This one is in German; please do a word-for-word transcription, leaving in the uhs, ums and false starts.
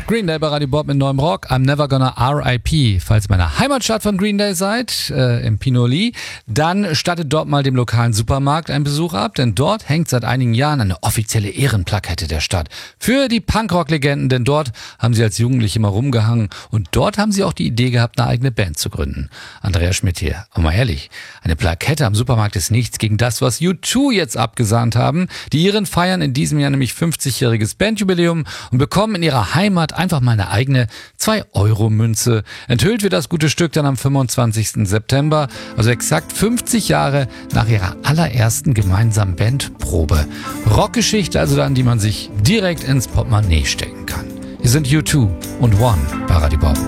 Green Day bei Radio Bob mit neuem Rock. I'm never gonna R I P. Falls ihr in meiner Heimatstadt von Green Day seid, äh, im Pinoli, dann stattet dort mal dem lokalen Supermarkt einen Besuch ab, denn dort hängt seit einigen Jahren eine offizielle Ehrenplakette der Stadt für die Punkrock-Legenden, denn dort haben sie als Jugendliche mal rumgehangen und dort haben sie auch die Idee gehabt, eine eigene Band zu gründen. Andrea Schmidt hier. Aber mal ehrlich, eine Plakette am Supermarkt ist nichts gegen das, was U zwei jetzt abgesahnt haben. Die Iren feiern in diesem Jahr nämlich fünfzigjähriges Bandjubiläum und bekommen in ihrer Heimat einfach mal eine eigene zwei Euro Münze. Enthüllt wird das gute Stück dann am fünfundzwanzigsten September, also exakt fünfzig Jahre nach ihrer allerersten gemeinsamen Bandprobe. Rockgeschichte also dann, die man sich direkt ins Portemonnaie stecken kann. Hier sind U zwei und One bei Radio Bob.